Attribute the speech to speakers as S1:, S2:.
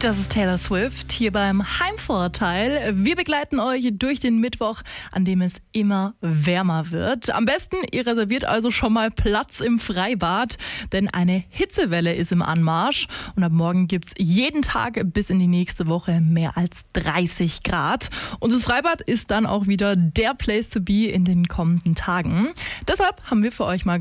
S1: Das ist Taylor Swift hier beim Heimvorteil. Wir begleiten euch durch den Mittwoch, an dem es immer wärmer wird. Am besten, ihr reserviert also schon mal Platz im Freibad, denn eine Hitzewelle ist im Anmarsch. Und ab morgen gibt es jeden Tag bis in die nächste Woche mehr als 30 Grad. Und das Freibad ist dann auch wieder der Place to be in den kommenden Tagen. Deshalb haben wir für euch mal